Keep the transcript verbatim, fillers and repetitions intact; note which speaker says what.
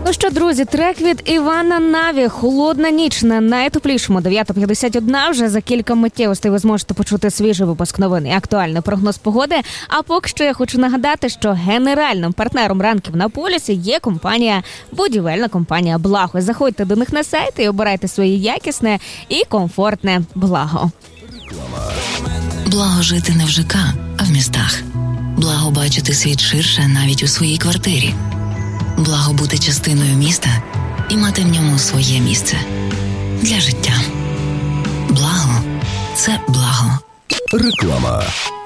Speaker 1: Ну що, друзі, трек від Івана Наві «Холодна ніч» на найтеплішому. дев'ята п'ятдесят одна. Вже за кілька миттєвостей ви зможете почути свіжий випуск новин і актуальний прогноз погоди. А поки що я хочу нагадати, що генеральним партнером ранків на полюсі є компанія, будівельна компанія «Благо». Заходьте до них на сайт і обирайте своє якісне і комфортне «Благо».
Speaker 2: Благо жити не в ЖК, а в містах. Благо бачити світ ширше навіть у своїй квартирі. Благо бути частиною міста і мати в ньому своє місце. Для життя. Благо – це благо.
Speaker 3: Реклама.